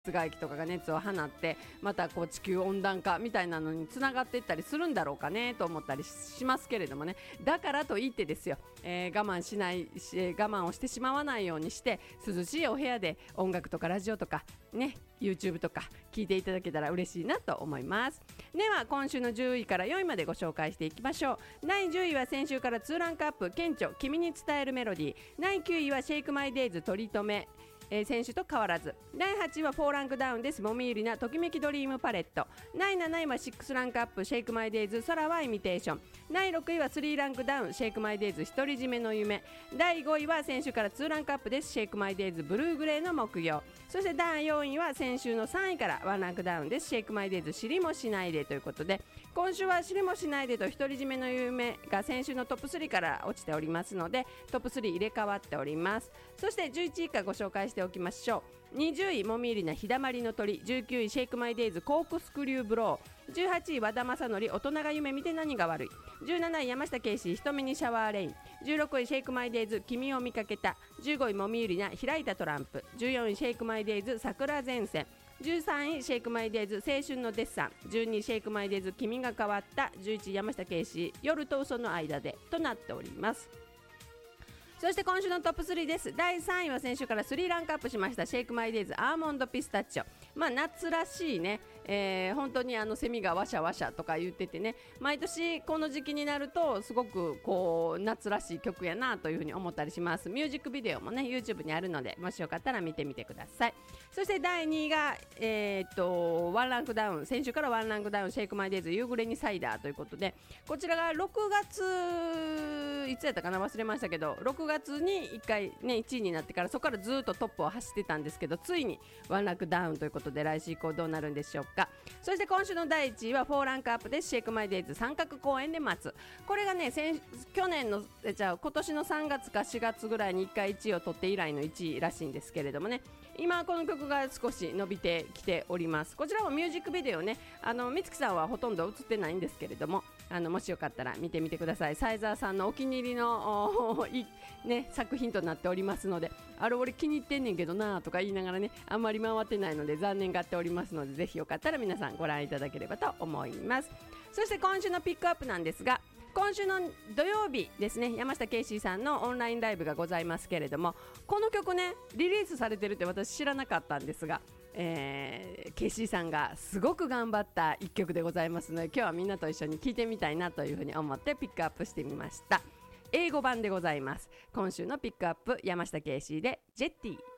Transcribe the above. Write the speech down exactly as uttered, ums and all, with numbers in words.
室外機とかが熱を放ってまたこう地球温暖化みたいなのにつながっていったりするんだろうかねと思ったりしますけれどもね。だからといってですよ、えー、我慢しないし我慢をしてしまわないようにして涼しいお部屋で音楽とかラジオとかね YouTube とか聞いていただけたら嬉しいなと思います。では今週のじゅういからよんいまでご紹介していきましょう。だいじゅういは先週からツーランクアップ、顕著君に伝えるメロディー。だいきゅういはシェイクマイデイズ取り留め、えー、先週と変わらず。だいはちいはフォーランクダウンです。もみゆりなときめきドリームパレット。だいなないはシックスランクアップ、シェイクマイデイズ空はイミテーション。だいろくいはスリーランクダウン、シェイクマイデイズ独り占めの夢。だいごいは先週からツーランクアップです。シェイクマイデイズブルーグレーの木曜。そしてだいよんいは先週のさんいからワンランクダウンです。シェイクマイデイズ知りもしないでということで、今週は知りもしないでと独り占めの夢が先週のトップスリーから落ちておりますので、トップスリー入れ替わっております。そしてじゅういちい以下ご紹介しておきましょう。にじゅういもみ入りな日だまりの鳥。じゅうきゅういシェイクマイデイズコークスクリューブロー。じゅうはちい和田正則大人が夢見て何が悪い。じゅうなない山下圭司瞳にシャワーレイン。じゅうろくいシェイクマイデイズ君を見かけた。じゅうごいもみゆりな開いたトランプ。じゅうよんいシェイクマイデイズ桜前線。じゅうさんいシェイクマイデイズ青春のデッサン。じゅうにいシェイクマイデイズ君が変わった。じゅういちい山下圭司夜と嘘の間でとなっております。そして今週のトップスリーです。だいさんいは先週からスリーランクアップしましたシェイクマイデイズアーモンドピスタチオ。まあ夏らしいね、えー、本当にあのセミがワシャワシャとか言っててね、毎年この時期になるとすごくこう夏らしい曲やなというふうに思ったりします。ミュージックビデオもね YouTube にあるので、もしよかったら見てみてください。そしてだいにいが、えー、っとワンランクダウン、先週からワンランクダウンシェイクマイデイズ夕暮れにサイダーということで、こちらがろくがついつやったかな忘れましたけど、ろくがつにいっかいねいちいになってからそこからずっとトップを走ってたんですけど、ついにワンランクダウンということで来週以降どうなるんでしょうか。そして今週のだいいちいはフォーランクアップです。シェイクマイデイズ三角公園で待つ。これがね先去年のえじゃあ今年のさんがつかしがつぐらいにいっかいいちいを取って以来のいちいらしいんですけれどもね、今この曲が少し伸びてきております。こちらもミュージックビデオね、あの美月さんはほとんど映ってないんですけれども、あのもしよかったら見てみてください。サイザーさんのお気に入りのい、ね、作品となっておりますので、あれ俺気に入ってんねんけどなとか言いながらね、あんまり回ってないので残念がっておりますので、ぜひよかったら皆さんご覧いただければと思います。そして今週のピックアップなんですが、今週の土曜日ですね、山下圭司さんのオンラインライブがございますけれども、この曲ねリリースされてるって私知らなかったんですが、えー、ケイシーさんがすごく頑張った一曲でございますので、今日はみんなと一緒に聴いてみたいなというふうに思ってピックアップしてみました。英語版でございます。今週のピックアップ、山下圭司でジェッティ。